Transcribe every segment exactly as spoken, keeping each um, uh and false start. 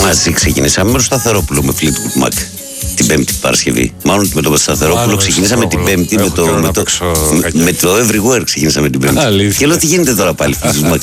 Μαζί ξεκινήσαμε με τον Σταθερόπουλο με Fleetwood Mac την Πέμπτη Παρασκευή. Μάλλον με τον Σταθερόπουλο ξεκινήσαμε την Πέμπτη με το, με, το, με, με το Everywhere ξεκινήσαμε την Πέμπτη. Αλήθεια. Και λέω τι γίνεται τώρα πάλι.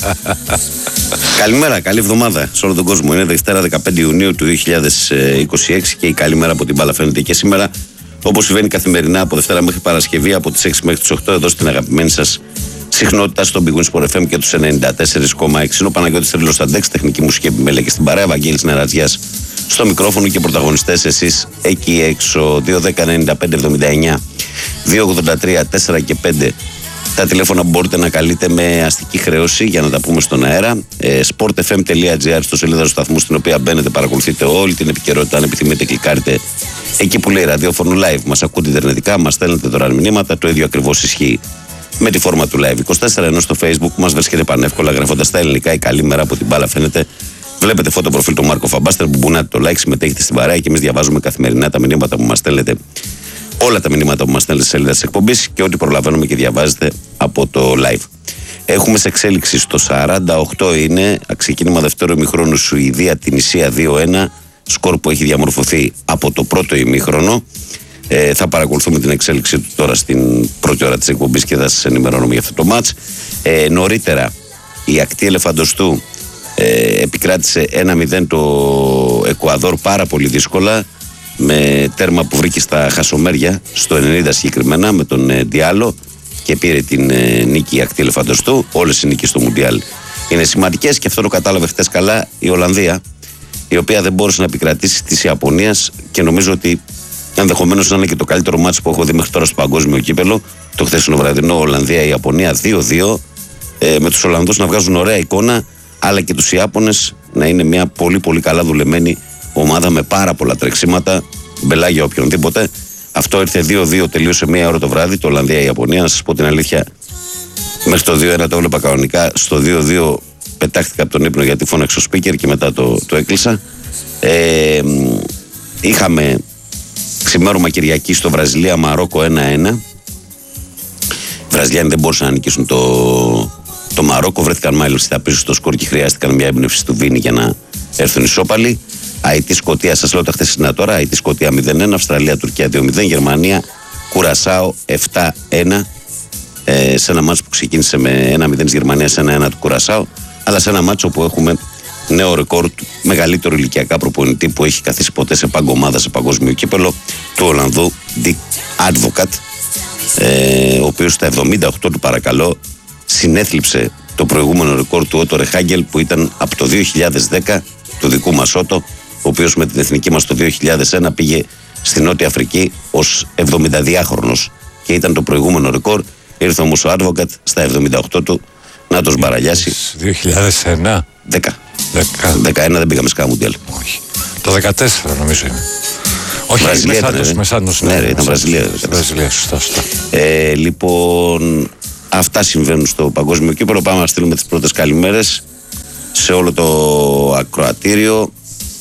Καλημέρα, καλή εβδομάδα σε όλο τον κόσμο. Είναι Δευτέρα δεκαπέντε Ιουνίου του δύο χιλιάδες είκοσι έξι και η καλή μέρα από την μπάλα φαίνεται και σήμερα. Όπως συμβαίνει καθημερινά από Δευτέρα μέχρι Παρασκευή, από τις έξι μέχρι τις οκτώ, εδώ στην αγαπημένη σας συχνότητα στον Big Win Sport εφ εμ και τους ενενήντα τέσσερα κόμμα έξι. Είναι ο Παναγιώτης Τρίλος στα ντεξ, τεχνική μουσική επιμέλεια και στην παρέα. Βαγγέλης Νερατζιάς στο μικρόφωνο και πρωταγωνιστές εσείς εκεί έξω. Δύο δέκα ενενήντα πέντε εβδομήντα εννιά δύο ογδόντα τρία τέσσερα και πέντε. Τα τηλέφωνα που μπορείτε να καλείτε με αστική χρέωση για να τα πούμε στον αέρα. Ε, sportfm.gr στο σελίδα του σταθμού, στην οποία μπαίνετε, παρακολουθείτε όλη την επικαιρότητα. Αν επιθυμείτε, κλικάρετε εκεί που λέει ραδιόφωνο live. Μας ακούτε ιντερνετικά, μας στέλνετε δωρεάν μηνύματα. Το ίδιο ακριβώς ισχύει με τη φόρμα του live είκοσι τέσσερα, ενώ στο Facebook μας βρίσκεται πανεύκολα γράφοντας τα ελληνικά. Η καλή μέρα από την μπάλα φαίνεται. Βλέπετε φώτο προφίλ του Μάρκο Φαμπάστερ που μπουνάτε το like, συμμετέχετε στην παρέα και εμείς διαβάζουμε καθημερινά τα μηνύματα που μας στέλνετε. Όλα τα μηνύματα που μας στέλνετε στη σελίδα της εκπομπής και ό,τι προλαβαίνουμε και διαβάζετε από το live. Έχουμε σε εξέλιξη στο σαράντα οκτώ, είναι ξεκίνημα δεύτερο ημίχρονο Σουηδία την Ισία δύο ένα, σκορ που έχει διαμορφωθεί από το πρώτο ημίχρονο. Ε, θα παρακολουθούμε την εξέλιξη του τώρα στην πρώτη ώρα της εκπομπής και θα σας ενημερώνουμε για αυτό το μάτς. Ε, νωρίτερα η ακτή Ελεφαντοστού ε, επικράτησε ένα μηδέν το Εκουαδόρ πάρα πολύ δύσκολα, με τέρμα που βρήκε στα χασομέρια στο ενενήντα συγκεκριμένα με τον ε, Διάλο και πήρε την ε, νίκη η ακτή Ελεφαντοστού. Όλες οι νίκες στο Μουντιάλ είναι σημαντικές και αυτό το κατάλαβε χτες καλά η Ολλανδία, η οποία δεν μπόρεσε να επικρατήσει της Ιαπωνίας και νομίζω ότι ενδεχομένως να είναι και το καλύτερο μάτς που έχω δει μέχρι τώρα στο παγκόσμιο κύπελο. Το χθεσινό βραδινό Ολλανδία-Ιαπωνία δύο δύο, ε, με τους Ολλανδούς να βγάζουν ωραία εικόνα, αλλά και τους Ιάπωνες να είναι μια πολύ πολύ καλά δουλεμένη ομάδα με πάρα πολλά τρεξίματα, μπελά για οποιονδήποτε. Αυτό ήρθε δύο δύο, τελείωσε μία ώρα το βράδυ το Ολλανδία-Ιαπωνία. Να σας πω την αλήθεια, μέχρι το δύο ένα το έβλεπα κανονικά. Στο δύο δύο πετάχτηκα από τον ύπνο γιατί φώναξε ο speaker και μετά το, το έκλεισα. Ε, είχαμε ξημέρωμα Κυριακή στο Βραζιλία-Μαρόκο ένα ένα. Οι Βραζιλιάνοι δεν μπορούσαν να νικήσουν το, το Μαρόκο. Βρέθηκαν μάλιστα πίσω στο σκορ και χρειάστηκαν μια έμπνευση του Βίνι για να έρθουν ισόπαλοι. Αϊτή-Σκωτία, σας λέω τα χθεσινά τώρα. Αϊτή-Σκωτία μηδέν ένα, Αυστραλία-Τουρκία δύο μηδέν, Γερμανία Κουρασάο επτά ένα. Ε, σε ένα μάτσο που ξεκίνησε με ένα μηδέν της Γερμανίας, ένα ένα του Κουρασάο, αλλά σε ένα μάτσο που έχουμε νέο ρεκόρ του μεγαλύτερου ηλικιακά προπονητή που έχει καθίσει ποτέ σε παγκομάδα σε παγκόσμιο κύπελο, του Ολλανδού Dick Advocaat, ε, ο οποίος στα εβδομήντα οκτώ του παρακαλώ συνέθλιψε το προηγούμενο ρεκόρ του Ότο Ρεχάγκελ που ήταν από το δύο χιλιάδες δέκα, του δικού μας Ότο, ο οποίος με την εθνική μας το δύο χιλιάδες ένα πήγε στη Νότια Αφρική ως εβδομηνταδυάχρονος και ήταν το προηγούμενο ρεκόρ. Ήρθε όμως ο Advocaat στα εβδομήντα οκτώ του να το σμπαραλιάσει. δύο χιλιάδες ένα. δέκα. δεκαένα δεν πήγαμε σκά Μουντιάλ. Όχι. Το δεκατέσσερα νομίζω είναι. Όχι, Βραζιλία μεσάντος. Ναι, ναι, ήταν Βραζιλία. Βραζιλία, σωστά, σωστά. Ε, λοιπόν, αυτά συμβαίνουν στο παγκόσμιο κύπελλο. Πάμε να στείλουμε τις πρώτες καλημέρες σε όλο το ακροατήριο.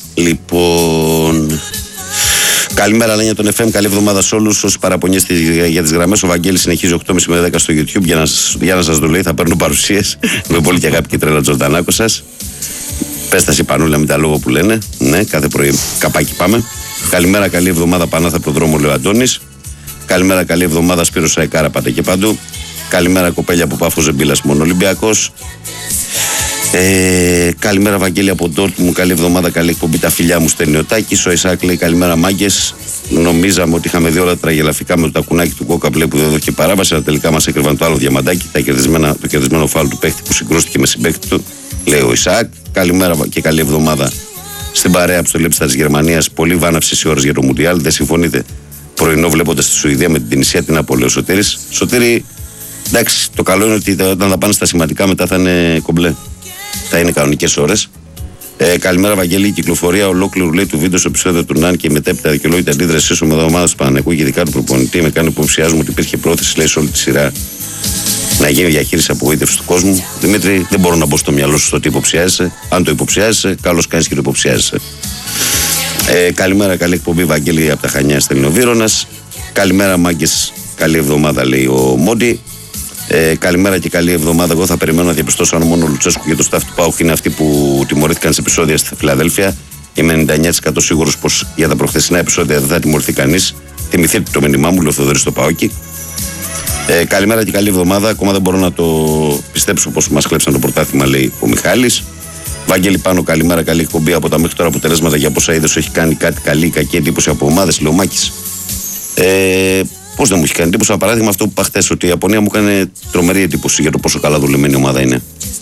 Λοιπόν, καλημέρα Λένια τον εφ εμ, καλή εβδομάδα σε όλους. Όσοι παραπονιέστε για τις γραμμές, ο Βαγγέλης συνεχίζει οκτώ και τριάντα με δέκα στο YouTube για να, για να σας το λέει. Θα παίρνω παρουσίες με πολύ και αγάπη και τρέλα Τζορτανάκο σας. Πες τα Πανούλα με τα λόγο που λένε. Ναι, κάθε πρωί καπάκι πάμε. Καλημέρα, καλή εβδομάδα Πανάθα από τον δρόμο, λέει ο Αντώνης. Καλημέρα, καλή εβδομάδα Σπύρος Σαϊκάρα, πάτε και παντού. Καλημέρα, κοπέλια από Πάφο Ζεμπίλας, μόνο Ολυμπιακός. Ε, καλημέρα, Βαγγέλη από Ντόρτμουντ. Καλή εβδομάδα, καλή εκπομπή. Τα φιλιά μου στέλνει ο Τάκης. Ο Ισάκ λέει καλημέρα, μάγκες. Νομίζαμε ότι είχαμε δει όλα τα τραγελαφικά με το τακουνάκι του Κόκα Μπλε που δεν έδωκε παράβαση. Αλλά τελικά μας έκρυβαν το άλλο διαμαντάκι. Τα κερδισμένα, το κερδισμένο φάουλ του παίχτη που συγκρούστηκε με συμπαίκτη του, λέει ο Ισάκ. Καλημέρα και καλή εβδομάδα στην παρέα που στο Λέψτα της Γερμανίας. Πολύ βάναυσες οι ώρες για το Μουντιάλ. Δεν συμφωνείτε? Πρωινό βλέποντας τη Σουηδία με την Τινησία, την Απόλαιο ο Σωτήρης. Σωτήρη, εντάξει, το καλό είναι ότι όταν θα πάνε στα σημαντικά μετά θα είναι κομπλέ. Θα είναι κανονικές ώρες. Ε, καλημέρα, Βαγγέλη. Η κυκλοφορία ολόκληρου λέει του βίντεο στο επεισόδιο του Ναν και η μετέπειτα δικαιολόγητη αντίδραση ίσως με το ομάδα του Παναγενικού και ειδικά του προπονητή με κάνει υποψιάζουμε ότι υπήρχε πρόθεση, λέει, σε όλη τη σειρά να γίνει διαχείριση απογοήτευση του κόσμου. Δημήτρη, δεν μπορώ να μπω στο μυαλό σου στο τι υποψιάζεσαι. Αν το υποψιάζεσαι, καλώς κάνεις και το υποψιάζεσαι. Ε, καλημέρα, καλή εκπομπή, Βαγγέλη από τα Χανιά, στέλνει ο Βύρονας. Καλημέρα, μάγκες. Καλή εβδομάδα, λέει ο Μόντι. Ε, καλημέρα και καλή εβδομάδα. Εγώ θα περιμένω να διαπιστώσω αν μόνο ο Λουτσέσκου και το staff του ΠΑΟΚ είναι αυτοί που τιμωρήθηκαν σε επεισόδια στη Φιλαδέλφια Είμαι ενενήντα εννέα τοις εκατό σίγουρος πως για τα προχθεσινά επεισόδια δεν θα τιμωρηθεί κανείς. Θυμηθείτε το μήνυμά μου, λέει ο Θοδωρής στο Παόκι. Ε, καλημέρα και καλή εβδομάδα. Ακόμα δεν μπορώ να το πιστέψω πως μας κλέψαν το πρωτάθλημα, λέει ο Μιχάλης. Βαγγέλη Πάνο, καλημέρα, καλή εκπομπή. Από τα μέχρι τώρα αποτελέσματα για πόσα είδες έχει κάνει κάτι καλή ή κακή εντύπωση από ομάδες, λέει ο Μάκης. Ε, Πώς δεν μου έχει κάνει εντύπωση, για παράδειγμα αυτό που είπα χθες, ότι η Ιαπωνία μου έκανε τρομερή εντύπωση για το πόσο καλά δουλεμένη ομάδα είναι.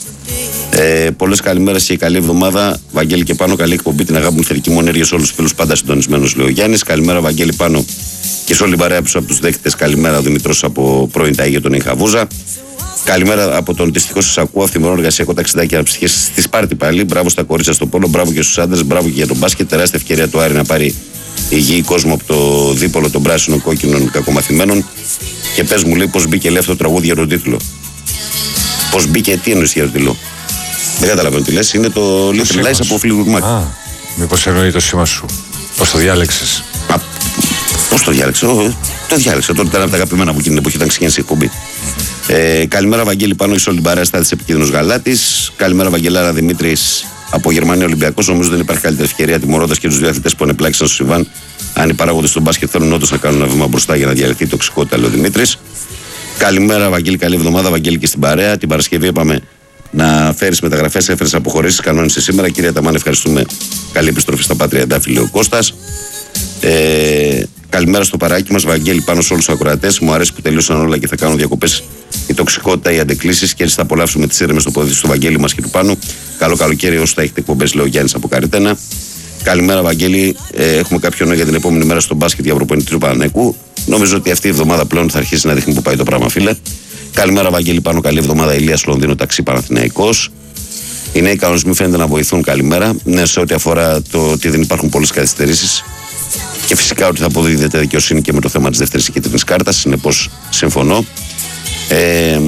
Ε, Πολλές καλημέρες και καλή εβδομάδα. Βαγγέλη και Πάνο, καλή εκπομπή. Την αγάπη μου, θετική μου ενέργεια σε όλους τους φίλους, πάντα συντονισμένος, λέει ο Γιάννης. Καλημέρα, Βαγγέλη Πάνο, και σε όλη την παρέα πίσω από τους δέχτες. Καλημέρα, ο Δημητρός από πρώην Ταΐ για τον Ιγχαβούζα. Καλημέρα από τον δυστυχώ σας ακούω. Αυθημερών εργασιακό ταξιδάκι αναψυχές στη Σπάρτη πάλι. Μπράβο στα κορίτσια στο πόλο, μπράβο και στους άντρες, μπράβο και για τον μπάσκετ. Τεράστια ευκαιρία του Άρη να πάρει υγιή κόσμο από το δίπολο των πράσινων κόκκινων κακομαθημένων. Και πες μου, λέει, πως μπήκε, λέει, αυτό το τραγούδι για τον τίτλο. Πως μπήκε, τι εννοείς για τον τίτλο. Δεν καταλαβαίνω τι λες. Είναι το Little Lies από Fleetwood Mac. Α, μήπως εννοεί το σήμα σου. Πώς το διάλεξες? Α, πώς το διάλεξα, το διάλεξα. Τότε ήταν από τα αγαπημένα μου εκείνη την εποχή, ήταν ξεκίνησε η εκπομπή. Ε, καλημέρα, Βαγγέλη Πάνο, εις όλη την παρέα, στάθης επικίνδυνος Γαλάτης. Καλημέρα, Βαγγελάρα Δημήτρης από Γερμανία Ολυμπιακός. Νομίζω δεν υπάρχει καλύτερη ευκαιρία τιμωρώντας και τους δύο αθλητές που ανεπλάκησαν στο Σιβάν. Αν οι παράγοντες στον μπάσκετ θέλουν όντως να κάνουν ένα βήμα μπροστά για να διαλυθεί η τοξικότητα, λέει ο Δημήτρης. Καλημέρα, Βαγγέλη, καλή εβδομάδα. Βαγγέλη και στην παρέα. Την Παρασκευή είπαμε να φέρεις μεταγραφές, έφερες αποχωρήσεις, κανόνισε σήμερα. Κυρία Ταμάν, ευχαριστούμε. Καλή επιστροφή στα Πάτρια Εντάφη, λέει ο Κώστας. Ε, καλημέρα στο παράκι μας, Βαγγέλη, πάνω σε όλους τους ακροατές. Μου αρέσει που τελείωσαν όλα και θα κάνουν διακοπές η τοξικότητα, οι αντεκκλήσεις, και έτσι θα απολαύσουμε τις ήρεμες τοποθετήσεις του Βαγγέλη μας και του Πάνου. Καλό καλοκαίρι όσοι θα έχετε εκπομπές, λέει ο Γιάννης από Καριτένα. Καλημέρα, Βαγγέλη. Ε, έχουμε κάποιο νόημα για την επόμενη μέρα στο μπάσκετ για Ευρωπαϊκό Παναθηναϊκού. Νομίζω ότι αυτή η εβδομάδα πλέον θα αρχίσει να δείχνει που πάει το πράγμα, φίλε. Καλημέρα, Βαγγέλη Πάνο, καλή εβδομάδα. Ηλίας Λονδίνο, ταξί Παναθηναϊκός. Οι νέοι κανονισμοί φαίνεται να βοηθούν, καλημέρα. Ναι, σε ό,τι αφορά το ότι δεν υπάρχουν πολλές καθυστερήσεις. Και φυσικά ότι θα αποδίδεται δικαιοσύνη και με το θέμα της δεύτερης κίτρινης κάρτας. Συνεπώς συμφωνώ. Ε,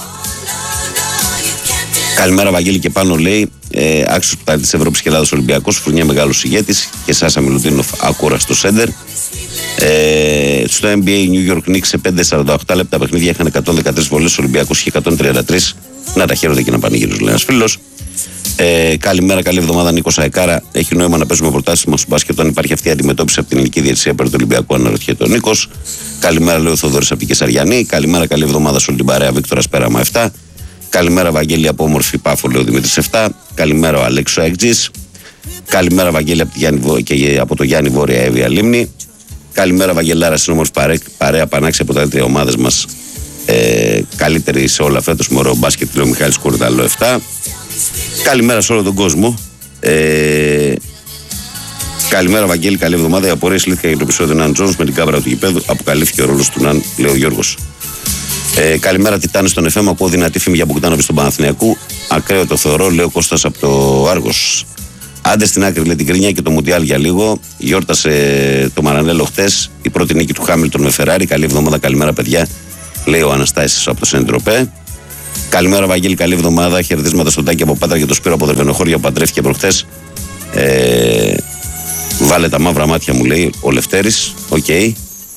καλημέρα, Βαγγέλη και Πάνο, λέει. Ε, Άξιος που της Ευρώπης και Ελλάδας Ολυμπιακός. Φουρνιά μεγάλος ηγέτης. Και Σάσα Μιλουτίνοφ ακούραστο σέντερ. Ε, στο N B A New York Knicks σε πέντε σαράντα οκτώ λεπτά παιχνίδια είχαν εκατόν δεκατρείς βολές, Ολυμπιακός είχε εκατόν τριάντα τρεις. Να τα χαίρονται και να πανηγύρουν, λέει ένας φίλος. Ε, καλημέρα, καλή εβδομάδα, Νίκο Σαϊκάρα. Έχει νόημα να παίζουμε προτάσεις στο μπάσκετ όταν υπάρχει αυτή η αντιμετώπιση από την ελληνική διαιτησία περί του Ολυμπιακού, αναρωτιέται ο Νίκος. Καλημέρα, λέει ο Θοδωρής από την Κεσαριανή. Καλημέρα, καλή εβδομάδα σε όλη την παρέα, Βίκτορας Πέραμα επτά. Καλημέρα, Βαγγέλη από όμορφη Πάφο, λέει ο Δημήτρης επτά. Καλημέρα, ο Αλέξο Εκτζής. Καλημέρα, Βαγγέλη από, Γιάννη, και από το Γιάννη Βόρεια Εύβοια Λίμνη. Καλημέρα, Βαγγελάρα, στην όμορφη παρέα, παρέα πανάξια από τα τρία ομάδες μας. Ε, καλύτερη σε όλα φέτος με ωραίο μπάσκετ, λέει ο Μιχάλης Κορδαλό επτά. Καλημέρα σε όλο τον κόσμο. Ε, καλημέρα, Βαγγέλη, καλή εβδομάδα. Η απορία λύθηκε για το επεισόδιο Ναν Τζόνς με την κάμερα του γηπέδου. Αποκαλύφθηκε ο ρόλος του Ναν, λέει ο Γιώργος. Ε, καλημέρα, Τιτάνη στον εφ εμ. Ακούω δυνατή φήμη για Μποκτάνοβιτ στον Παναθηναϊκό. Ακραίο το θεωρώ, λέει ο Κώστας από το Άργος. Άντε στην άκρη, λέει, την κρίνια και το Μουντιάλ για λίγο. Γιόρτασε το Μαρανέλο χτες. Η πρώτη νίκη του Χάμιλτον με Φεράρι. Καλή εβδομάδα, καλημέρα, παιδιά, λέει ο Αναστάσης από το Σεντροπέ. Καλημέρα, Βαγγέλη, καλή εβδομάδα. Χαιρετίσματα στον Τάκη από Πάτρα και το Σπύρο από Δερβενοχώρια που παντρεύτηκε προχθές. Ε, βάλε τα μαύρα μάτια μου, λέει ο Λευτέρης. Οκ. Okay.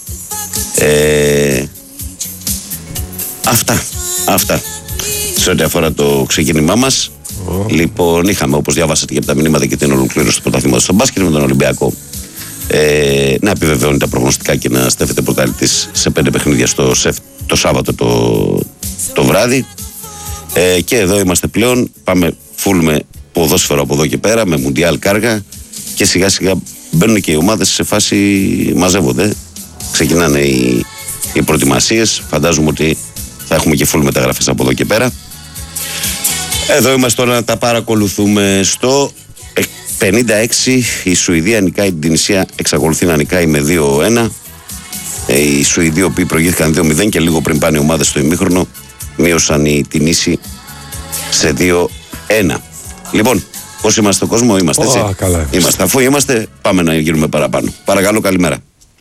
Ε, αυτά. Αυτά. Σε ό,τι αφορά το ξεκίνημά μας. Oh. Λοιπόν, είχαμε, όπως διάβασατε και από τα μηνύματα, και την ολοκλήρωση του πρωταθλήματος στο μπάσκετ με τον Ολυμπιακό. Ε, να επιβεβαιώνει τα προγνωστικά και να στέφεται πρωταθλητής σε πέντε παιχνίδια στο ΣΕΦ το Σάββατο το, το βράδυ. Ε, και εδώ είμαστε πλέον. Πάμε full με ποδόσφαιρο από εδώ και πέρα, με Μουντιάλ κάργα. Και σιγά σιγά μπαίνουν και οι ομάδες σε φάση, μαζεύονται. Ξεκινάνε οι, οι προετοιμασίες. Φαντάζομαι ότι θα έχουμε και full μεταγραφές από εδώ και πέρα. Εδώ είμαστε τώρα να τα παρακολουθούμε. Στο πενήντα έξι η Σουηδία νικάει την Τινησία, εξακολουθεί να νικάει με δύο ένα. Ε, οι Σουηδοί, οι οποίοι προηγήθηκαν δύο μηδέν και λίγο πριν πάνε οι ομάδες στο ημίχρονο, μείωσαν οι Τινήσοι σε δύο ένα. Λοιπόν, πώς είμαστε στον κόσμο, είμαστε έτσι. Oh, καλά. Είμαστε. Αφού είμαστε, πάμε να γίνουμε παραπάνω. Παρακαλώ, καλημέρα.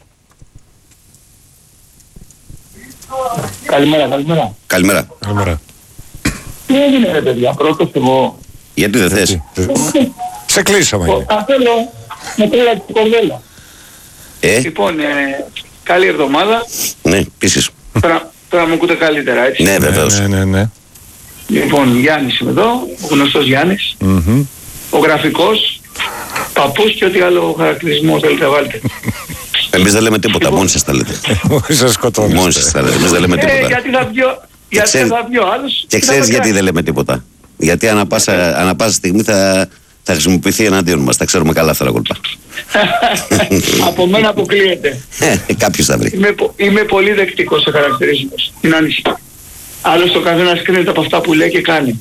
Καλημέρα, καλημέρα. Καλημέρα. Καλημέρα. Τι έγινε, ρε παιδιά, πρώτος εγώ. Γιατί δεν θες? Σε κλείσαμε. Α, θέλω με τρέλα την κορδέλα. Ε, Λοιπόν, ε, καλή εβδομάδα. ναι, επίσης. Τώρα, τώρα μου ακούτε καλύτερα, έτσι. Ναι, βεβαίως. Ναι, ναι, ναι. Λοιπόν, Γιάννης είμαι εδώ, ο γνωστός Γιάννης. Mm-hmm. Ο γραφικός. παππούς και ό,τι άλλο χαρακτηρισμό θέλετε βάλτε. Εμείς δεν λέμε τίποτα, μόνοι σας τα λέτε. Μόνοι σας σκοτώνεστε. Μόνοι σας τα λέτε, εμείς δεν λέμε Ε, τίποτα. γιατί θα βγει ο- γιατί ξέρεις- θα βγει ο άλλος. Και θα ξέρεις το γιατί κάνει. δεν λέμε τίποτα. Γιατί ανά πάσα, ανά πάσα στιγμή θα, θα χρησιμοποιηθεί εναντίον μας. Τα ξέρουμε καλά αυτά τα κόλπα. Από μένα αποκλείεται. Ε, Κάποιος θα βρει. Είμαι, πο- είμαι πολύ δεκτικός σε χαρακτηρισμούς. Είναι ανησυχία. Άλλωστε ο καθένας κρίνεται από αυτά που λέει και κάνει.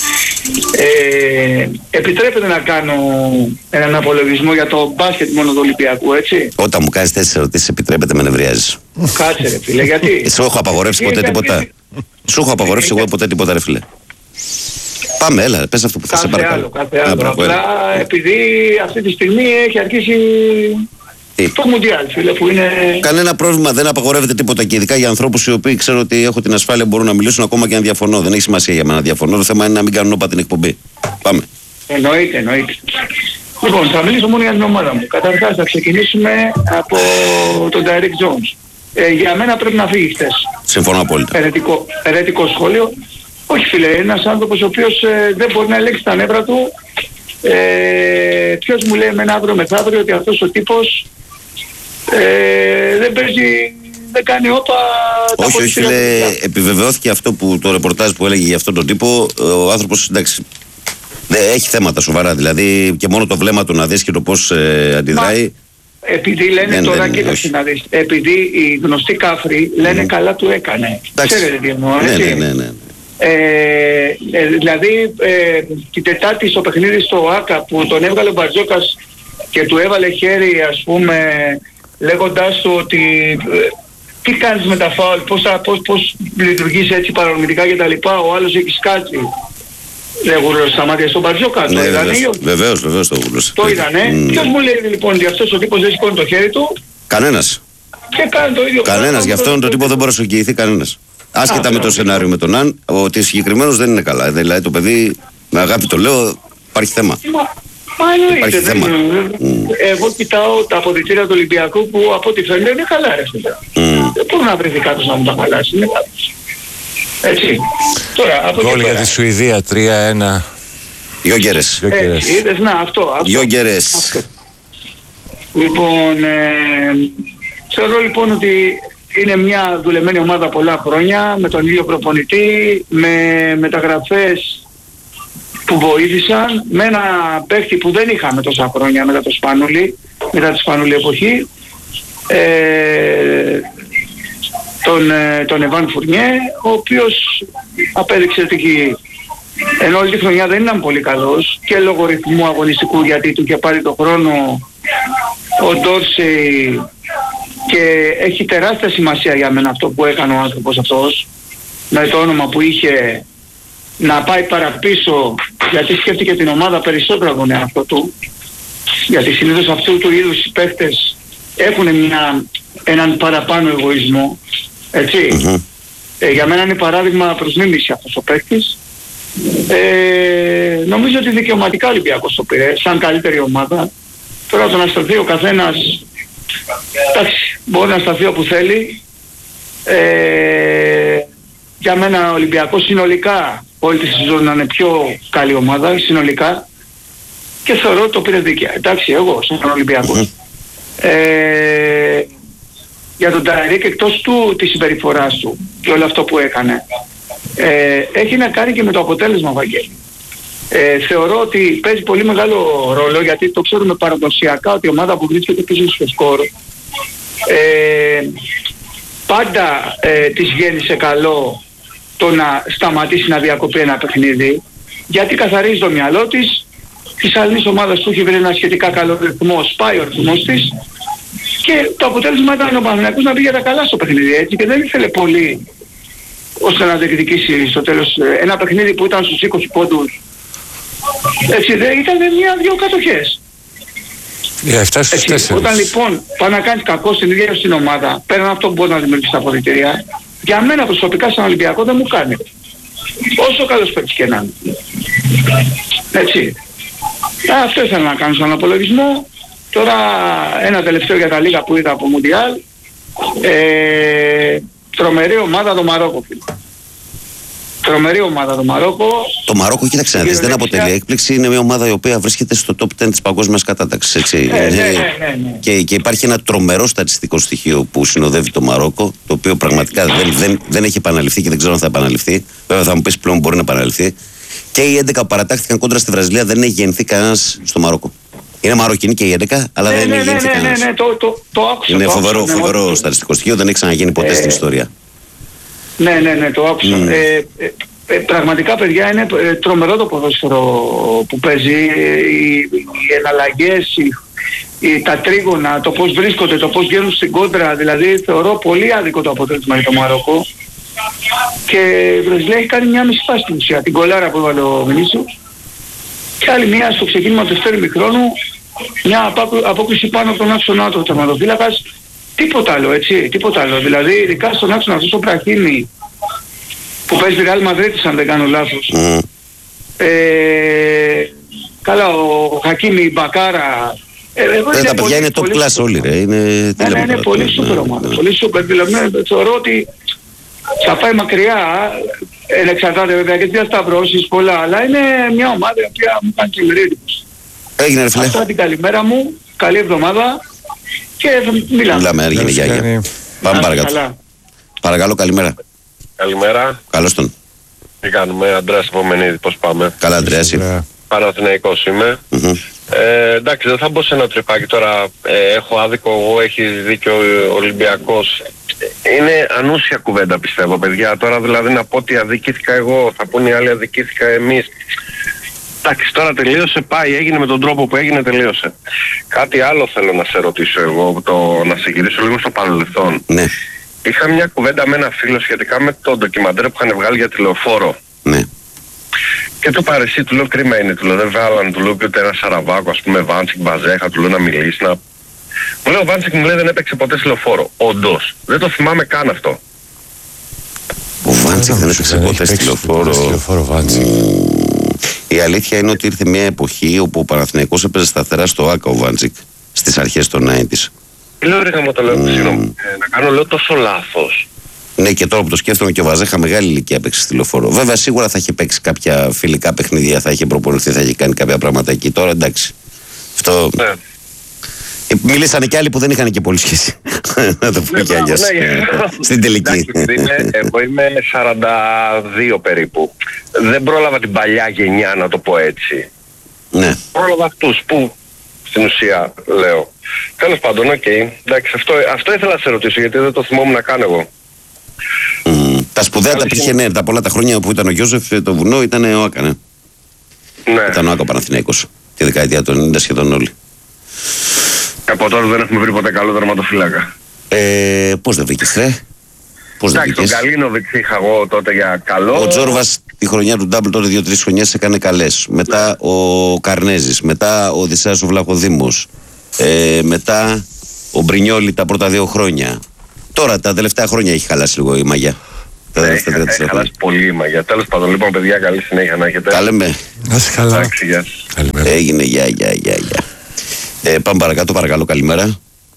Ε, επιτρέπεται να κάνω έναν απολογισμό για το μπάσκετ μόνο του Ολυμπιακού, έτσι. Όταν μου κάνεις τέτοιες ερωτήσεις, επιτρέπεται, με νευριάζεις. Κάτσε ρε φίλε, γιατί. Σου έχω απαγορεύσει ποτέ Έχει τίποτα. αρχίσει- Σου έχω απαγορεύσει εγώ ποτέ τίποτα, ρε φίλε. Πάμε, έλα, πες αυτό που θα σε Κάθε παρακαλώ. άλλο, κάθε Α, άλλο. μπράβο, Απλά έλα. επειδή αυτή τη στιγμή έχει αρχίσει Τι? το Μουντιάλ, φίλε, που είναι... Κανένα πρόβλημα, δεν απαγορεύεται τίποτα και ειδικά για ανθρώπους οι οποίοι ξέρω ότι έχω την ασφάλεια μπορούν να μιλήσουν ακόμα και αν διαφωνώ. Δεν έχει σημασία για μένα να διαφωνώ. Το θέμα είναι να μην κάνουν όπα την εκπομπή. Πάμε. Εννοείται, εννοείται. Λοιπόν, θα μιλήσω μόνο για την ομάδα μου. Καταρχάς θα ξεκινήσουμε από τον Derek Jones. Ε, για μένα πρέπει να φύγει χτες. Συμφωνώ απόλυτα. Ερετικό, ερετικό σχόλιο. Όχι φίλε, ένας άνθρωπος ο οποίος ε, δεν μπορεί να ελέγξει τα νεύρα του. Ε, ποιος μου λέει εμένα αύριο μεθαύριο ότι αυτός ο τύπος ε, δεν παίζει, δεν κάνει όπα τα Όχι, όχι, ποδητήρια φίλε, του. επιβεβαιώθηκε αυτό που το ρεπορτάζ που έλεγε για αυτόν τον τύπο. Ο άνθρωπος, εντάξει, δεν, έχει θέματα σοβαρά. Δηλαδή και μόνο το βλέμμα του να δεις και το πώς ε, αντιδράει. Επειδή λένε Δεν, τώρα, δεν, κοίταξε όχι. να δεις, επειδή οι γνωστοί κάφροι λένε καλά του έκανε. Εντάξει. Ξέρετε τι εννοώ, Ναι, έτσι. ναι, ναι, ναι. Ε, ε, δηλαδή ε, την Τετάρτη στο παιχνίδι στο ΆΚΑ που τον έβγαλε ο Μπαρτζόκας και του έβαλε χέρι, ας πούμε, λέγοντάς του ότι ε, τι κάνεις με τα φάουλ, πώς, θα- πώς, πώς λειτουργείς έτσι παρορμητικά και τα λοιπά, ο άλλος έχει σκάτσει. Λέγω στα μάτια στον Μπαρτζόκα, το Ναι, είδανε ή βεβαίως, όχι? βεβαίως, βεβαίως το γούλωσε. Το είδανε. Μμ, Ποιος μου λέει λοιπόν ότι αυτός ο τύπος δεν σηκώνει το χέρι του Κανένας. και κάνει το ίδιο Κανένας. πράγμα Γι' με αυτόν τον τύπο δεν μπορεί να σοκιηθεί κανένας. Άσχετα Α, με το μπράβο. σενάριο με τον Αν, ότι συγκεκριμένος δεν είναι καλά. Δηλαδή το παιδί, με αγάπη το λέω, υπάρχει θέμα. Μα, μα εννοείται. Υπάρχει δεν θέμα. είναι. Εγώ κοιτάω τα αποδυτήρια του Ολυμπιακού που από ό,τι φαίνεται είναι καλά ρε φίλε. Μμ. Δεν μπορεί να βρεθεί κάποιος να μου τα χαλάσει. Είναι κάποιος. Έτσι. Τώρα, από Γκολ εκεί για πέρα. τη Σουηδία, τρία ένα. Γιόγκερες. Γιόκερες. Έτσι, είδες, να, αυτό. αυτό. Γιόγκερες. Αυτό. Λοιπόν, ε, θεωρώ λοιπόν ότι είναι μια δουλεμένη ομάδα πολλά χρόνια, με τον ίδιο προπονητή, με μεταγραφές που βοήθησαν, με ένα παίχτη που δεν είχαμε τόσα χρόνια μετά το Σπανούλι, μετά τη Σπανούλι εποχή, ε, τον, ε, τον Εβάν Φουρνιέ, ο οποίος απέδειξε ότι ενώ όλη τη χρονιά δεν ήταν πολύ καλός και λόγω ρυθμού αγωνιστικού, γιατί του είχε πάρει το χρόνο ο Ντόρσεϊ και έχει τεράστια σημασία για μένα αυτό που έκανε ο άνθρωπος αυτός με το όνομα που είχε, να πάει παραπίσω, γιατί σκέφτηκε την ομάδα περισσότερο από τον εαυτό του, γιατί συνήθως αυτού του είδους οι παίχτες έχουν μια, έναν παραπάνω εγωισμό, έτσι. Μμμ. Ε, για μένα είναι παράδειγμα προς μίμηση αυτός ο παίκτης. Ε, νομίζω ότι δικαιωματικά ο Ολυμπιακός το πήρε σαν καλύτερη ομάδα. Τώρα το να σταθεί ο καθένας, εντάξει, μπορεί να σταθεί όπου θέλει. Ε, για μένα ο Ολυμπιακός συνολικά όλη τη σεζόν να είναι πιο καλή ομάδα, συνολικά. Και θεωρώ ότι το πήρε δίκαια. Εντάξει, εγώ σαν Ολυμπιακός. Ε, για τον Ταρίκ, εκτός του της συμπεριφοράς του και όλο αυτό που έκανε, ε, έχει να κάνει και με το αποτέλεσμα, Βαγγέλη. Ε, θεωρώ ότι παίζει πολύ μεγάλο ρόλο, γιατί το ξέρουμε παραδοσιακά ότι η ομάδα που βρίσκεται πίσω στο σκορ ε, πάντα ε, της βγαίνει σε καλό το να σταματήσει να διακοπεί ένα παιχνίδι, γιατί καθαρίζει το μυαλό της, της άλλης ομάδας του έχει βρει ένα σχετικά καλό ρυθμό, σπάει ο ρυθμός της και το αποτέλεσμα ήταν ο Παναθηναϊκός να πήγε τα καλά στο παιχνίδι, έτσι, και δεν ήθελε πολύ ώστε να διεκδικήσει στο τέλος ένα παιχνίδι που ήταν στους είκοσι πόντους. Έτσι, δεν ήταν μια-δυο κατοχές. Για εφτά στους Έτσι, τέσσερις. όταν λοιπόν πάει να κάνεις κακό στην ίδια στην ομάδα, πέραν αυτό που μπορεί να δημιουργήσει τα αποδυτήρια, για μένα προσωπικά σαν Ολυμπιακό δεν μου κάνει. Όσο καλός παίκτης και να είναι. Έτσι. Α, αυτό ήθελα να κάνω στον απολογισμό. Τώρα ένα τελευταίο για τα λίγα που είδα από Μουντιάλ. Ε, τρομερή ομάδα το Μαρόκο, φίλε. τρομερή ομάδα το Μαρόκο. Το Μαρόκο, κοίταξε να δεις, δεν αποτελεί έκπληξη. Είναι μια ομάδα η οποία βρίσκεται στο top δέκα της παγκόσμιας κατάταξης. Έτσι. Ναι, ναι, ναι, ναι, ναι. Και, και υπάρχει ένα τρομερό στατιστικό στοιχείο που συνοδεύει το Μαρόκο, το οποίο πραγματικά δεν, δεν, δεν έχει επαναληφθεί και δεν ξέρω αν θα επαναληφθεί. Βέβαια θα μου πεις πλέον μπορεί να επαναληφθεί. Και οι έντεκα που παρατάχθηκαν κόντρα στη Βραζιλία δεν έχει γεννηθεί κανένας στο Μαρόκο. Είναι Μαροκινή και οι έντεκα, αλλά ναι, δεν ναι, έχει γεννηθεί ναι, ναι, κανένας. ναι, ναι, το, το, το άκουσα. Είναι το φοβερό, άκουσα, ναι, φοβερό ναι, στατιστικό στοιχείο, δεν έχει ξαναγίνει ποτέ ε, στην ιστορία. Ναι, ναι, ναι, το άκουσα. Mm. Ε, ε, ε, πραγματικά, παιδιά, είναι ε, τρομερό το ποδόσφαιρο που παίζει. Οι, οι εναλλαγές, οι, οι, τα τρίγωνα, το πώς βρίσκονται, το πώς βγαίνουν στην κόντρα. Δηλαδή, θεωρώ πολύ άδικο το αποτέλεσμα για το Μαρόκο. Και η Βραζιλία έχει κάνει μια μισή φάση στην ουσία. Την κολάρα που έβαλε ο Βινίσιος. Και άλλη μια στο ξεκίνημα του δεύτερου ημιχρόνου, μια απόκριση πάνω από τον άξονα του τερματοφύλακας. Τίποτα άλλο, έτσι, τίποτα άλλο. Δηλαδή, ειδικά στον άξονα αυτό το Πραχίνη που παίζει Real Madrid, αν δεν κάνω λάθος. Mm. Ε, καλά, ο Χακίμι, Μπακάρα. Ε, ε, τα παιδιά είναι top class όλοι, ρε. Είναι, ναι, ναι, είναι πολύ σούπερ ομάδα. Πολύ σούπερ. Δηλαδή, θεωρώ ότι θα πάει μακριά. Ε, εξαρτάται βέβαια και διασταυρώσεις πολλά, αλλά είναι μια ομάδα η οποία μου κάνει και μερίδικος. Έγινε, ρε φίλε. Αυτά την καλημέρα μου. Καλή εβδομάδα. Και μιλάμε. Μιλάμε, έγινε γιάγια. Πάμε παρακάτω. Παρακαλώ, καλημέρα. Καλημέρα. Καλώς τον. Τι κάνουμε, Αντρέας Επομενίδη, πώς πάμε? Καλά, Αντρέας. Παναθηναϊκός είμαι. Mm-hmm. Ε, εντάξει, δεν θα μπω σε ένα τρυπάκι τώρα. Ε, έχω άδικο εγώ, έχει δίκιο ο Ολυμπιακός. Είναι ανούσια κουβέντα, πιστεύω, παιδιά. Τώρα δηλαδή να πω ότι αδικήθηκα εγώ, θα πούνε οι άλλοι αδικήθηκα εμείς. Εντάξει, τώρα τελείωσε, πάει, έγινε με τον τρόπο που έγινε, τελείωσε. Κάτι άλλο θέλω να σε ρωτήσω εγώ, το, να σε γυρίσω λίγο στο παρελθόν. Ναι. Είχα μια κουβέντα με ένα φίλο σχετικά με το ντοκιμαντέρ που είχαν βγάλει για τηλεοφόρο. Ναι. Και του παρεσί, του λέω κρίμα είναι, του λέω δεν βγάλαν, του λέω και ούτε ένα Σαραβάκο, ας πούμε Βάντσικ, Βαζέχα, του λέω να μιλήσει, να... Μου λέει ο Βάντσικ, μου λέει δεν έπαιξε ποτέ τηλεοφόρο. Όντως, δεν το θυμάμαι καν αυτό. Ο Βάντσικ δεν έπαιξε ποτέ τηλεοφόρο. Η αλήθεια είναι ότι ήρθε μια εποχή όπου ο Παναθηναϊκός έπαιζε σταθερά στο ΆΚΑ ο Βάντσικ στις αρχές των ενενήντα. Λέω ρε γαμώ το λέω, mm. συγγνώμη, ε, να κάνω λέω τόσο λάθος. Ναι, και τώρα που το σκέφτομαι και ο Βαζέχα μεγάλη ηλικία έπαιξε στη λεωφόρο. Βέβαια σίγουρα θα είχε παίξει κάποια φιλικά παιχνίδια, θα είχε προπονηθεί, θα είχε κάνει κάποια πράγματα εκεί. Τώρα εντάξει. Αυτό... Ναι. Ε, μιλήσανε κι άλλοι που δεν είχαν και πολύ σχέση. Να το πούμε κι αλλιώς. Στην τελική. Εγώ είμαι σαράντα δύο περίπου. Δεν πρόλαβα την παλιά γενιά να το πω έτσι. Ναι. Πρόλαβα αυτούς που στην ουσία λέω. Τέλος πάντων, οκ. Okay. Εντάξει, αυτό, αυτό ήθελα να σε ρωτήσω γιατί δεν το θυμόμουν να κάνω εγώ. Mm, τα σπουδαία τα πήγε, ναι, τα πολλά τα χρόνια που ήταν ο Γιώζεφ, το βουνό ήταν ο Άκα, ναι. Ναι. Ήταν ο Άκα Παναθηναϊκός. Τη δεκαετία των ενενήντα σχεδόν όλοι. Από τώρα δεν έχουμε βρει ποτέ καλό τερματοφύλακα. Ε, πώς δεν βρήκες, ρε. Πώς δεν βρήκες. Τον Καλίνοβιτς είχα εγώ τότε για καλό. Ο Τζόρβας τη χρονιά του Ντάμπλ τότε δύο-τρεις χρονιές έκανε καλές. Μετά ο Καρνέζης, μετά ο Οδυσσέας ο Βλαχοδήμος, ε, μετά ο Μπρινιόλι τα πρώτα δύο χρόνια. Τώρα τα τελευταία χρόνια έχει χαλάσει λίγο η μαγιά. Ναι, έχει, έχει χαλάσει πολύ η μαγιά. Τέλος πάντων, λοιπόν παιδιά, καλή συνέχεια να έχετε. Τα λέμε. Να είσαι καλά. Εντάξει, γεια. Έγινε, γεια, γεια, γεια, γεια. Ε, πάμε παρακάτω, παρακαλώ, καλημέρα.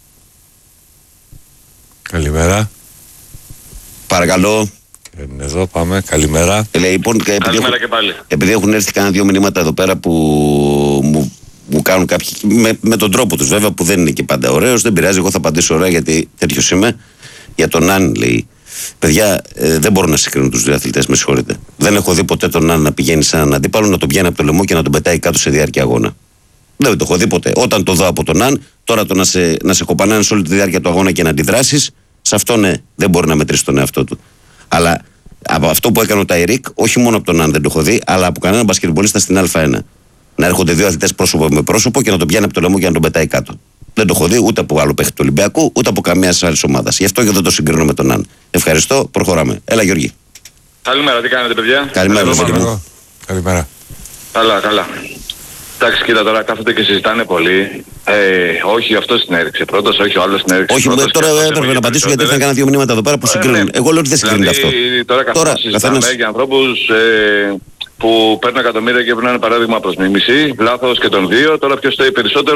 Καλημέρα. Παρακαλώ. Είναι εδώ, πάμε, καλημέρα. Ε, λοιπόν, επειδή, καλημέρα έχουν, και πάλι. επειδή έχουν έρθει κάνα δύο μηνύματα εδώ πέρα που μου, μου κάνουν κάποιοι, με, με τον τρόπο τους βέβαια που δεν είναι και πάντα ωραίος, δεν πειράζει, εγώ θα απαντήσω ωραία γιατί τέτοιος είμαι. Για τον Αν λέει, παιδιά, ε, δεν μπορώ να συγκρίνω τους δύο αθλητές, με συγχωρείτε. Δεν έχω δει ποτέ τον Αν να πηγαίνει σε έναν αντίπαλο, να τον πιάνει από το λαιμό και να τον πετάει κάτω σε διάρκεια αγώνα. Δεν το έχω δει ποτέ. Όταν το δω από τον Αν, τώρα το να σε, να σε κοπανάνε σε όλη τη διάρκεια του αγώνα και να αντιδράσεις, σε αυτό ναι, δεν μπορεί να μετρήσει τον εαυτό του. Αλλά από αυτό που έκανε ο Ταϊρίκ, όχι μόνο από τον Αν δεν το έχω δει, αλλά από κανέναν μπασκετμπολίστα στην Α1. Να έρχονται δύο αθλητές πρόσωπο με πρόσωπο και να τον πιάνει από το λαιμό και να τον πετάει κάτω. Δεν το έχω δει ούτε από άλλο παίχτη του Ολυμπιακού, ούτε από καμία άλλη ομάδα. Γι' αυτό και δεν το συγκρίνω με τον Αν. Ευχαριστώ, προχωράμε. Έλα, Γιώργη. Καλημέρα, τι κάνετε, παιδιά? Καλημέρα, Γιώργη. Καλημέρα. Καλά, καλά. Εντάξει, κοίτα τώρα κάθονται και συζητάνε πολύ. Ε, όχι, αυτό την έριξε πρώτος, όχι ο άλλος την έριξε. Όχι, πρώτος, τώρα έπρεπε να απαντήσω γιατί ήρθαν κάνα δύο μηνύματα εδώ πέρα που συγκρίνουν. Ε, ναι. Εγώ λέω ότι δεν συγκρίνεται δηλαδή, αυτό. Τώρα καθόλου συζητάμε καθένας... για ανθρώπους ε, που παίρνουν εκατομμύρια και πρέπει να είναι παράδειγμα προς μίμηση. Λάθος και των δύο. Τώρα ποιος θέλει περισσότερο,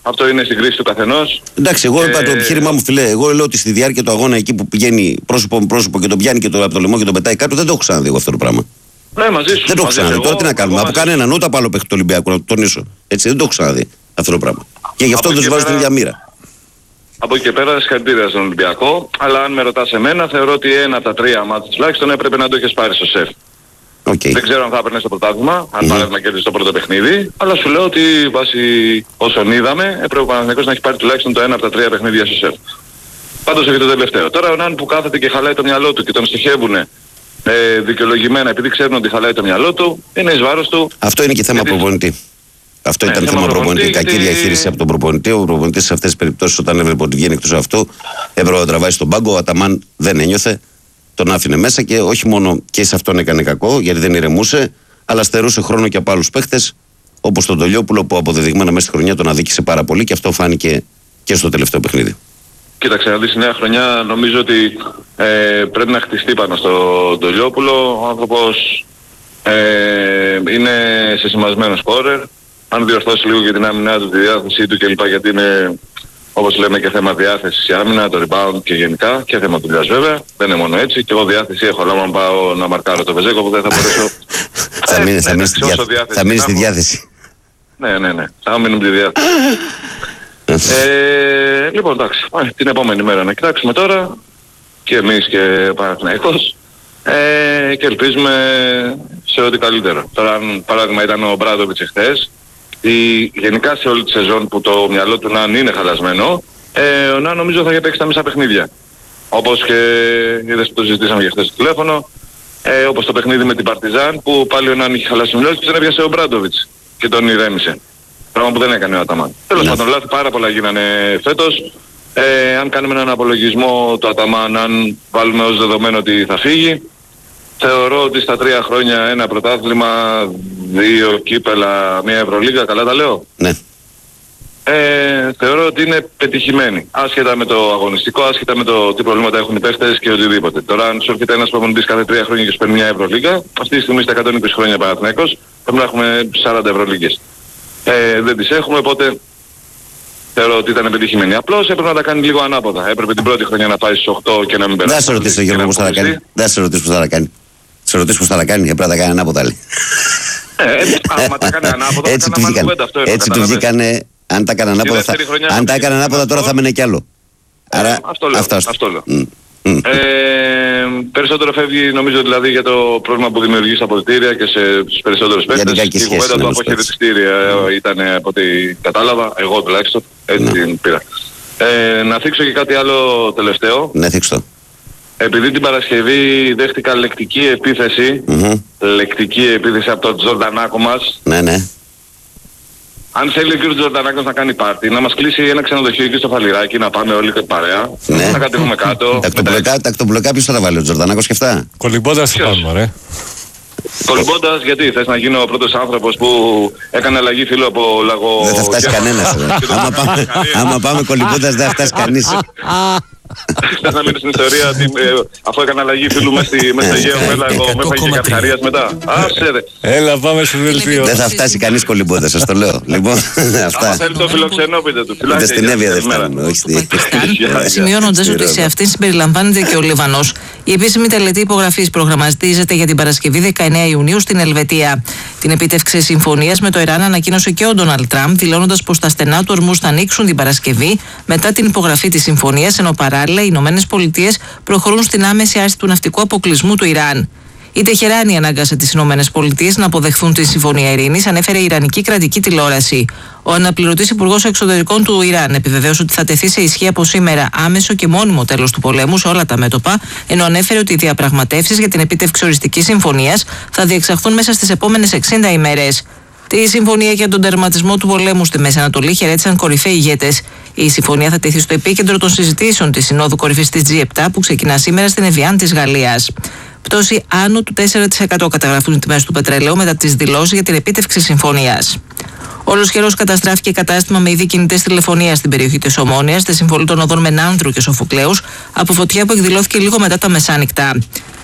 Αυτό είναι στην κρίση του καθενός. Εντάξει, εγώ είπα Ε, το επιχείρημά μου, φιλέ. Εγώ λέω ότι στη διάρκεια του αγώνα εκεί που πηγαίνει πρόσωπο με πρόσωπο και τον πιάνει και το, από το λαιμό και τον πετάει κάτω, δεν το έχω ξαναδεί εγώ αυτό το πράγμα. Ναι, μαζί σου. Δεν το έχω μαζί ξαναδεί. σου. Τώρα τι να Εγώ- κάνουμε. εγώ Από μαζί κανέναν, ούτε από άλλο παίχτη του Ολυμπιακού, να το τονίσω. Έτσι, δεν το έχω ξαναδεί αυτό το πράγμα. Και γι' αυτό Από δεν του εκεί βάζω την πέρα- ίδια μοίρα. Από εκεί και πέρα συγχαρητήρια στον Ολυμπιακό. Αλλά αν με ρωτάς εμένα, θεωρώ ότι ένα από τα τρία μάτια τουλάχιστον έπρεπε να το έχεις πάρει στο σεφ. Okay. Δεν ξέρω αν θα έπαιρνες το πρωτάθλημα, αν Mhm. παράδειγμα κέρδισε το πρώτο παιχνίδι, αλλά σου λέω ότι βάσει όσων είδαμε έπρεπε ο Παναθηναϊκός να έχει πάρει τουλάχιστον το ένα από τα τρία παιχνίδια στο σεφ. Πάντως έχει το τελευταίο. Τώρα ο Νάν που κάθεται και χαλάει το μυαλό του και τον στοιχεύουν ε, δικαιολογημένα επειδή ξέρουν ότι χαλάει το μυαλό του, είναι εις βάρος του. Αυτό είναι και θέμα Γιατί- προπονητή. Αυτό Ναι, ήταν θέμα θέμα προπονητή. προπονητή, Κακή γιατί- διαχείριση από τον προπονητή. Ο προπονητή σε αυτές τις περιπτώσεις, όταν έβλεπε ότι βγαίνει εκτός αυτού, έπρεπε να τραβάει στον πάγκο. Ο Αταμάν δεν ένιωθε. Τον άφηνε μέσα και όχι μόνο και σε αυτόν έκανε κακό, γιατί δεν ηρεμούσε, αλλά στερούσε χρόνο και από άλλους παίχτες, όπως τον Τολιόπουλο που αποδεδειγμένα μέσα στη χρονιά τον αδίκησε πάρα πολύ και αυτό φάνηκε και στο τελευταίο παιχνίδι. Κοίταξε να δεις, η νέα χρονιά νομίζω ότι ε, πρέπει να χτιστεί πάνω στο Ντολιόπουλο. Ο άνθρωπος ε, είναι σε σημασμένο σκόρερ. Αν διορθώσει λίγο για την άμυνά του, τη διάθεσή του κλπ. Γιατί είναι, όπως λέμε, και θέμα διάθεσης η άμυνα, το rebound και γενικά και θέμα δουλειάς βέβαια. Δεν είναι μόνο έτσι. Και εγώ διάθεση έχω, αλλά αν πάω να μαρκάρω το Βεζέκο που δεν θα μπορέσω. Θα Ε, μείνει ναι, θα μείνεις στη εντάξει, διά- όσο διάθεση θα μείνεις να στη έχω. διάθεση. Ναι, ναι, ναι. Θα μείνουμε τη διάθεση. Ε, λοιπόν, εντάξει, ε, την επόμενη μέρα να κοιτάξουμε τώρα και εμείς και ο Παναθηναϊκός ε, και ελπίζουμε σε ό,τι καλύτερο. Τώρα, αν παράδειγμα ήταν ο Μπράντοβιτς εχθές ή γενικά σε όλη τη σεζόν που το μυαλό του Ναν είναι χαλασμένο, ε, ο Ναν νομίζω θα είχε παίξει τα μισά παιχνίδια. Όπως και είδες που το συζητήσαμε για χθες στο τηλέφωνο, ε, όπως το παιχνίδι με την Παρτιζάν που πάλι ο Ναν είχε χαλάσει το μυαλό και τον έπιασε ο Μπράντοβιτς και τον ηρέμησε. Πράγμα που δεν έκανε ο Αταμάν. Τέλος Ναι. πάντων, λάθη πάρα πολλά γίνανε φέτος. Ε, αν κάνουμε έναν απολογισμό του Αταμάν, αν βάλουμε ως δεδομένο ότι θα φύγει, θεωρώ ότι στα τρία χρόνια ένα πρωτάθλημα, δύο κύπελα, μια Ευρωλίγα, καλά τα λέω. Ναι. Ε, θεωρώ ότι είναι πετυχημένη. Άσχετα με το αγωνιστικό, άσχετα με το τι προβλήματα έχουν οι παίχτες και οτιδήποτε. Τώρα, αν σου έρχεται ένας προπονητής κάθε τρία χρόνια και σου παίρνει μια Ευρωλίγα, αυτή τη στιγμή στα εκατόν είκοσι χρόνια Παναθηναϊκός πρέπει να έχουμε σαράντα Ευρωλίγες. Ε, δεν τις έχουμε, οπότε θεωρώ ότι ήταν επιτυχημένη. Απλώς έπρεπε να τα κάνει λίγο ανάποδα. Έπρεπε την πρώτη χρονιά να πάει στους οκτώ και να μην περάσει. Δεν θα σε ρωτήσω, Γιώργο, πώς θα τα κάνει. Δεν θα σε ρωτήσω πώς θα τα κάνει. Σε ρωτήσω πώς θα τα κάνει. Έπρεπε να τα κάνει ανάποδα, λέει. Ε, ε, άμα τα κάνει ανάποδα, Έτσι θα του κάναμε άλλη βγήκαν. κουβέντα, αυτό εννοώ, Έτσι του καταλαβαίνεις. βγήκανε. Αν τα έκανε ανάποδα, θα, δεύτερη χρονιά αν θα τα έκανε πήγε ανάποδα τώρα αυτό. θα μείνε κι άλλο. Άρα, αυτό λέω, αυτά- αυτό λέω. Μμ, μμ. Ε, περισσότερο φεύγει νομίζω δηλαδή για το πρόβλημα που δημιουργεί στα αποδυτήρια και σε, στους περισσότερους Για την παίκτες. κακή Η σχέση κουβέντα με του τους αποχαιρετιστήρια ε, ήταν από ό,τι κατάλαβα, εγώ τουλάχιστον, έτσι Ναι. την πήρα. Ε, να θίξω και κάτι άλλο τελευταίο. Ναι, θίξω το. Επειδή την Παρασκευή δέχτηκα λεκτική επίθεση, Μμμ. λεκτική επίθεση από τον Τζορντανάκο μας, Ναι, ναι. αν θέλει ο κύριος Τζορντανάκος να κάνει πάρτι, να μας κλείσει ένα ξενοδοχείο εκεί στο Φαλιράκι, να πάμε όλοι παρέα, Ναι. να κατεβούμε κάτω. Τακτοπλοκά, τακτοπλοκά ποιος θα τα βάλει, ο Τζορδανάκος και αυτά. Κολυμπώντας τι Ποιος? κάνουμε, ρε. Κολυμπώντας, γιατί θες να γίνω ο πρώτος άνθρωπος που έκανε αλλαγή φίλου από λαγό... Δεν θα φτάσει κανένας. ρε. Και το Άμα πάμε- Ζακαρία. Άμα πάμε κολυμπώντας δεν θα φτάσει κανείς. Θες να μείνει στην ιστορία ότι ε, αφού έκανε αλλαγή φίλου μέσα στη μέσα στο Αιγαίο, έλα εγώ με έφαγε και Καρχαρίας μετά. Άσε ρε. Έλα, πάμε στο δελτίο. Δεν θα φτάσει κανείς κολυμπώντας, σας το λέω. Λοιπόν, Άμα αυτά. θέλει το φιλοξενό πείτε του. Ούτε Φιλάκια, στην για Εύβοια δεν καλημέρα. φτάνουμε. Όχι στη- Πακιστάν, Σημειώνοντας ότι σε αυτήν συμπεριλαμβάνεται και ο Λιβανός. Η επίσημη τελετή υπογραφής προγραμματίζεται για την Παρασκευή δεκαεννέα Ιουνίου στην Ελβετία. Την επίτευξη συμφωνίας με το Ιράν ανακοίνωσε και ο Ντόναλντ Τραμπ, δηλώνοντας πως τα στενά του ορμούς θα ανοίξουν την Παρασκευή μετά την υπογραφή της συμφωνίας, ενώ παράλληλα οι Ηνωμένες Πολιτείες προχωρούν στην άμεση άρση του ναυτικού αποκλεισμού του Ιράν. Η Τεχεράνη ανάγκασε τις Ηνωμένες Πολιτείες να αποδεχθούν τη Συμφωνία Ειρήνης, ανέφερε η Ιρανική κρατική τηλεόραση. Ο αναπληρωτής υπουργός εξωτερικών του Ιράν επιβεβαίωσε ότι θα τεθεί σε ισχύ από σήμερα άμεσο και μόνιμο τέλος του πολέμου σε όλα τα μέτωπα, ενώ ανέφερε ότι οι διαπραγματεύσεις για την επίτευξη οριστικής συμφωνίας θα διεξαχθούν μέσα στις επόμενες εξήντα ημέρες. Τη συμφωνία για τον τερματισμό του πολέμου στη Μέση Ανατολή χαιρέτησαν κορυφαίοι ηγέτες. Η συμφωνία θα τεθεί στο επίκεντρο των συζητήσεων της Συνόδου Κορυφής της τζι επτά που ξεκινά σήμερα στην Εβιάν της Γαλλίας. Πτώση άνω του τέσσερα τοις εκατό καταγραφούν οι τιμές του πετρελαίου μετά τις δηλώσεις για την επίτευξη συμφωνίας. Ολοσχερός καταστράφηκε κατάστημα με είδη κινητές τηλεφωνίας στην περιοχή της Ομόνοιας, στη συμβολή των οδών Μενάνδρου και Σοφοκλέους, από φωτιά που εκδηλώθηκε λίγο μετά τα μεσάνυχτα.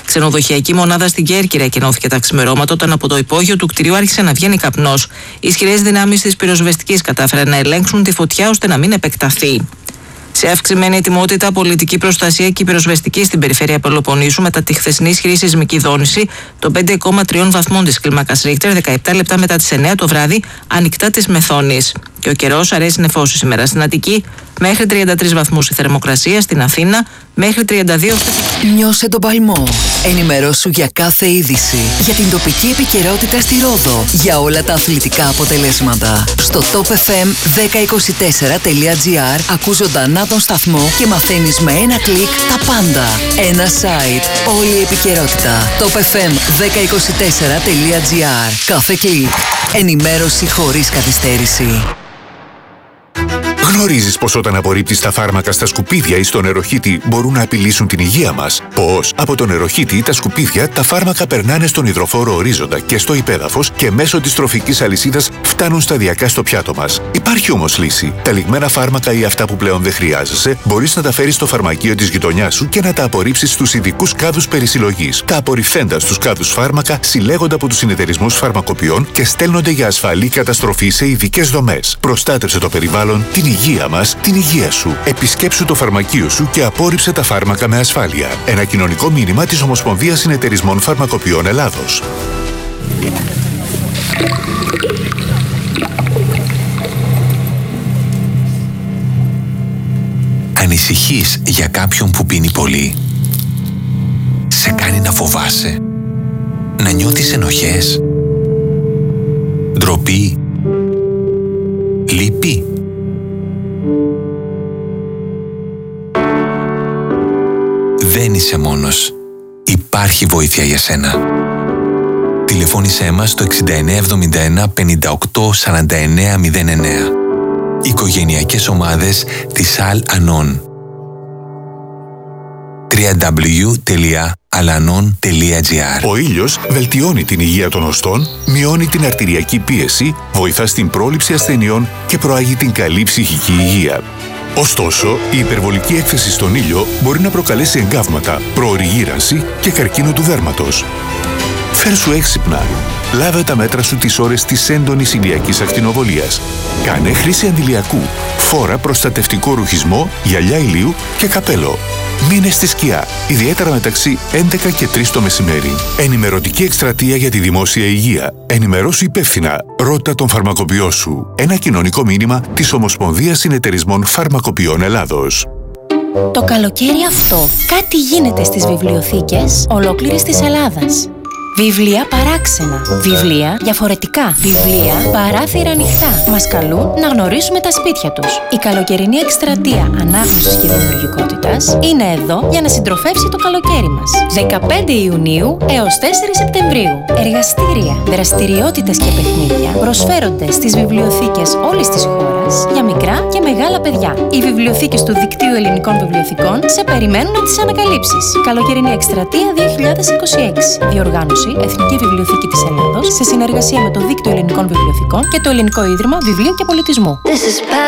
Ξενοδοχειακή μονάδα στην Κέρκυρα εκενώθηκε τα ξημερώματα όταν από το υπόγειο του κτηρίου άρχισε να βγαίνει καπνός. Οι ισχυρές δυνάμεις της πυροσβεστικής κατάφεραν να ελέγξουν τη φωτιά ώστε να μην επεκταθεί. Σε αυξημένη ετοιμότητα, πολιτική προστασία και πυροσβεστική στην περιφέρεια Πελοποννήσου μετά τη χθεσινή ισχυρή σεισμική δόνηση των πέντε κόμμα τρία βαθμών της κλίμακας Ρίχτερ, δεκαεπτά λεπτά μετά τις εννιά το βράδυ, ανοιχτά της Μεθόνης. Και ο καιρός αρέσει νεφώσει σήμερα στην Αττική, μέχρι τριάντα τρεις βαθμούς η θερμοκρασία, στην Αθήνα μέχρι τριάντα δύο. Νιώσε τον παλμό. Ενημερώσου για κάθε είδηση, για την τοπική επικαιρότητα στη Ρόδο, για όλα τα αθλητικά αποτελέσματα. Στο top f m δέκα είκοσι τέσσερα τελεία gr ακούς ζωντανά τον σταθμό και μαθαίνεις με ένα κλικ τα πάντα. Ένα site, όλη η επικαιρότητα. top f m δέκα είκοσι τέσσερα τελεία gr. Κάθε κλικ. Ενημέρωση χωρίς καθυστέρηση. Γνωρίζεις πως όταν απορρίπτεις τα φάρμακα στα σκουπίδια ή στο νεροχύτη μπορούν να απειλήσουν την υγεία μας? Πως από το νεροχύτη ή τα σκουπίδια τα φάρμακα περνάνε στον υδροφόρο ορίζοντα και στο υπέδαφος και μέσω της τροφικής αλυσίδας φτάνουν σταδιακά στο πιάτο μας. Υπάρχει όμως λύση. Τα λιγμένα φάρμακα ή αυτά που πλέον δεν χρειάζεσαι μπορείς να τα φέρεις στο φαρμακείο της γειτονιάς σου και να τα απορρίψεις στους ειδικούς κάδους περισυλλογής. Τα απορριφθέντα στους κάδους φάρμακα συλλέγονται από τους συνεταιρισμούς φαρμακοποιών και στέλνονται για ασφαλή καταστροφή σε ειδικές δομές. Προστάτευσε το περιβάλλον, την υγεία μας, την υγεία σου. Επισκέψου το φαρμακείο σου και απόρριψε τα φάρμακα με ασφάλεια. Ένα κοινωνικό μήνυμα της Ομοσπονδίας Συνεταιρισμών Φαρμακοποιών Ελλάδος. Ανησυχείς για κάποιον που πίνει πολύ? Σε κάνει να φοβάσαι? Να νιώθεις ενοχές? Ντροπή? Λύπη? Δεν είσαι μόνος. Υπάρχει βοήθεια για σένα. Τηλεφώνησέ μας στο εξήντα εννέα εβδομήντα ένα πενήντα οκτώ σαράντα εννέα μηδέν εννέα. Οικογενειακές ομάδες της Al-Anon. double-u double-u double-u τελεία alanon τελεία gr. Ο ήλιος βελτιώνει την υγεία των οστών, μειώνει την αρτηριακή πίεση, βοηθά στην πρόληψη ασθενειών και προάγει την καλή ψυχική υγεία. Ωστόσο, η υπερβολική έκθεση στον ήλιο μπορεί να προκαλέσει εγκάβματα, προωρή γύρανση και καρκίνο του δέρματος. Φέρσου έξυπνα. Λάβε τα μέτρα σου τις ώρες της έντονης ηλιακής ακτινοβολίας. Κάνε χρήση αντιλιακού. Φόρα προστατευτικό ρουχισμό, γυαλιά ηλίου και καπέλο. Μείνε στη σκιά, ιδιαίτερα μεταξύ έντεκα και τρεις το μεσημέρι. Ενημερωτική εκστρατεία για τη δημόσια υγεία. Ενημερώσου υπεύθυνα. Ρώτα τον φαρμακοποιό σου. Ένα κοινωνικό μήνυμα της Ομοσπονδίας Συνεταιρισμών Φαρμακοποιών Ελλάδος. Το καλοκαίρι αυτό κάτι γίνεται στις βιβλιοθήκες ολόκληρης της Ελλάδας. Βιβλία παράξενα. Βιβλία διαφορετικά. Βιβλία παράθυρα ανοιχτά. Μας καλούν να γνωρίσουμε τα σπίτια τους. Η καλοκαιρινή εκστρατεία ανάγνωσης και δημιουργικότητας είναι εδώ για να συντροφεύσει το καλοκαίρι μας. δεκαπέντε Ιουνίου έως τέσσερις Σεπτεμβρίου. Εργαστήρια, δραστηριότητες και παιχνίδια προσφέρονται στις βιβλιοθήκες όλης της χώρας για μικρά και μεγάλα παιδιά. Οι βιβλιοθήκες του Δικτύου Ελληνικών Βιβλιοθηκών σε περιμένουν να τις ανακαλύψεις. Καλοκαιρινή εκστρατεία δύο χιλιάδες είκοσι έξι. Διοργάνωση Εθνική Βιβλιοθήκη της Ελλάδος σε συνεργασία με το Δίκτυο Ελληνικών Βιβλιοθηκών και το Ελληνικό Ίδρυμα Βιβλίου και Πολιτισμού.